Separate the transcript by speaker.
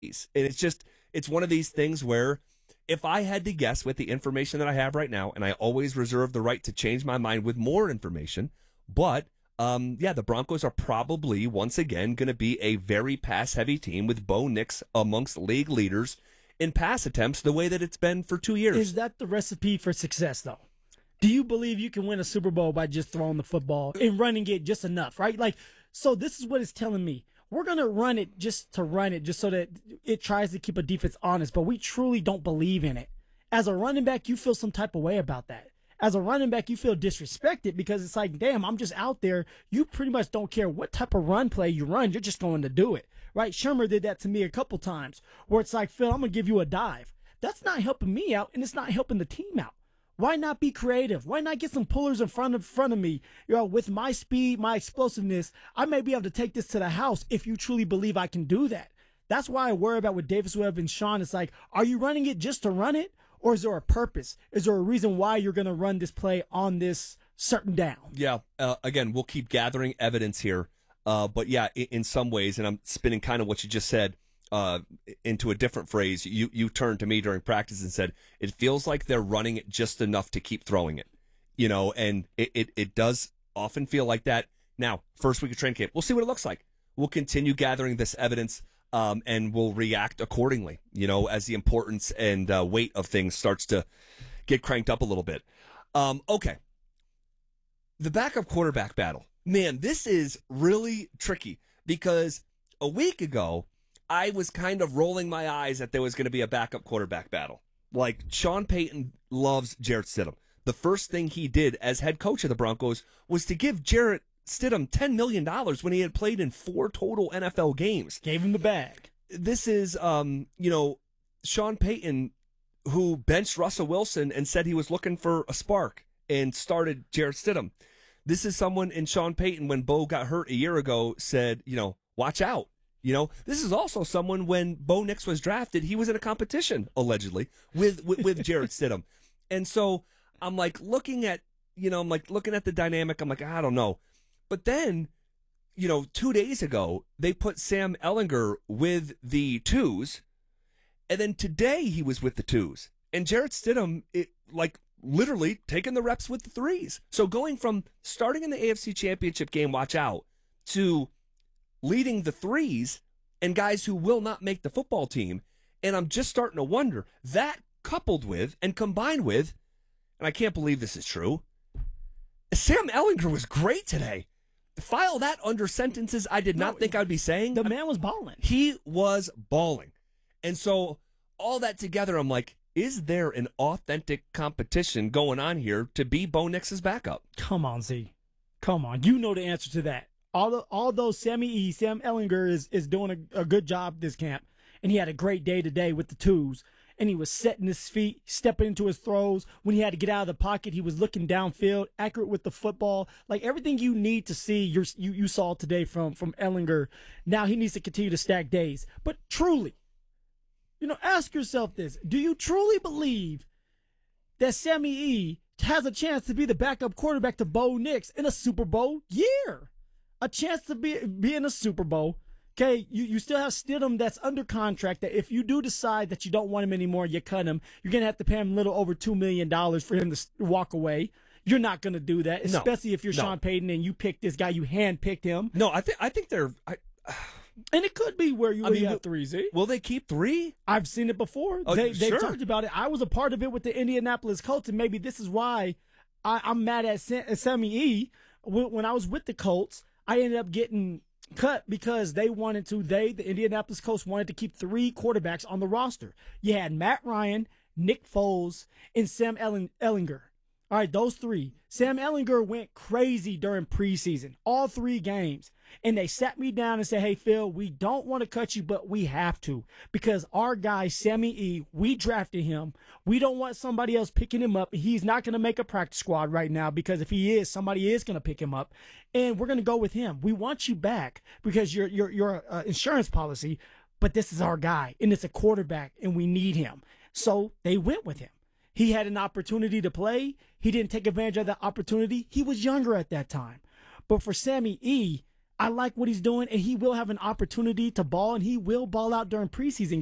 Speaker 1: And it's one of these things where if I had to guess with the information that I have right now, and I always reserve the right to change my mind with more information, but the Broncos are probably once again going to be a very pass-heavy team with Bo Nix amongst league leaders in pass attempts the way that it's been for 2 years.
Speaker 2: Is that the recipe for success, though? Do you believe you can win a Super Bowl by just throwing the football and running it just enough, right? So this is what it's telling me. We're going to run it just to run it, just so that it tries to keep a defense honest, but we truly don't believe in it. As a running back, you feel some type of way about that. As a running back, you feel disrespected because it's like, damn, I'm just out there. You pretty much don't care what type of run play you run. You're just going to do it, right? Shermer did that to me a couple times where it's like, Phil, I'm going to give you a dive. That's not helping me out, and it's not helping the team out. Why not be creative? Why not get some pullers in front of me? With my speed, my explosiveness, I may be able to take this to the house if you truly believe I can do that. That's why I worry about with Davis Webb and Sean. It's like, are you running it just to run it? Or is there a purpose? Is there a reason why you're going to run this play on this certain down?
Speaker 1: Yeah. Again, we'll keep gathering evidence here. But yeah, in some ways, and I'm spinning kind of what you just said into a different phrase. You turned to me during practice and said, it feels like they're running it just enough to keep throwing it. And it does often feel like that. Now, first week of training camp, we'll see what it looks like. We'll continue gathering this evidence. And we'll react accordingly, as the importance and weight of things starts to get cranked up a little bit. Okay. The backup quarterback battle. Man, this is really tricky because a week ago, I was kind of rolling my eyes that there was going to be a backup quarterback battle. Like, Sean Payton loves Jarrett Stidham. The first thing he did as head coach of the Broncos was to give Jarrett Stidham $10 million when he had played in 4 total NFL games.
Speaker 2: Gave him the bag.
Speaker 1: This is, Sean Payton, who benched Russell Wilson and said he was looking for a spark and started Jarrett Stidham. This is someone in Sean Payton, when Bo got hurt a year ago, said, watch out. This is also someone when Bo Nix was drafted, he was in a competition, allegedly, with Jarrett Stidham. And so I'm looking at the dynamic. I'm like, I don't know. But then, 2 days ago, they put Sam Ehlinger with the twos. And then today he was with the twos. And Jarrett Stidham, literally taking the reps with the threes. So going from starting in the AFC Championship game, watch out, to leading the threes and guys who will not make the football team. And I'm just starting to wonder, that coupled with and combined with, and I can't believe this is true, Sam Ehlinger was great today. File that under sentences I did not think I'd be saying.
Speaker 2: The man was balling.
Speaker 1: He was balling. And so all that together, I'm like, is there an authentic competition going on here to be Bo Nix's backup?
Speaker 2: Come on, Z. Come on. You know the answer to that. Although Sam Ehlinger is doing a good job this camp, and he had a great day today with the twos, and he was setting his feet, stepping into his throws. When he had to get out of the pocket, he was looking downfield, accurate with the football. Like everything you need to see, you saw today from Ehlinger. Now he needs to continue to stack days. But truly, ask yourself this. Do you truly believe that Sammy E has a chance to be the backup quarterback to Bo Nix in a Super Bowl year? A chance to be in a Super Bowl. Okay, you still have Stidham that's under contract that if you do decide that you don't want him anymore, you cut him, you're going to have to pay him a little over $2 million for him to walk away. You're not going to do that, especially if you're Sean Payton and you picked this guy, you handpicked him.
Speaker 1: No, I think they're...
Speaker 2: And it could be where you have 3, Z.
Speaker 1: Will they keep 3?
Speaker 2: I've seen it before.
Speaker 1: Oh,
Speaker 2: they
Speaker 1: sure.
Speaker 2: talked about it. I was a part of it with the Indianapolis Colts, and maybe this is why I'm mad at Sammy E. When I was with the Colts, I ended up getting cut because the Indianapolis Colts wanted to keep 3 quarterbacks on the roster. You had Matt Ryan, Nick Foles, and Sam Ehlinger. All right, those 3. Sam Ehlinger went crazy during preseason, all 3 games. And they sat me down and said, hey, Phil, we don't want to cut you, but we have to. Because our guy, Sammy E., we drafted him. We don't want somebody else picking him up. He's not going to make a practice squad right now because if he is, somebody is going to pick him up. And we're going to go with him. We want you back because you're insurance policy, but this is our guy. And it's a quarterback, and we need him. So they went with him. He had an opportunity to play. He didn't take advantage of that opportunity. He was younger at that time. But for Sammy E., I like what he's doing, and he will have an opportunity to ball, and he will ball out during preseason